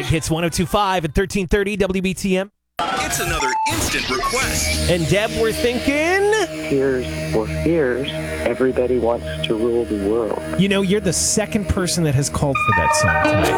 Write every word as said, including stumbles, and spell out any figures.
Hits one oh two point five at thirteen thirty W B T M. It's another instant request. And Deb, we're thinking... Tears for Fears, Everybody Wants to Rule the World. You know, you're the second person that has called for that song tonight.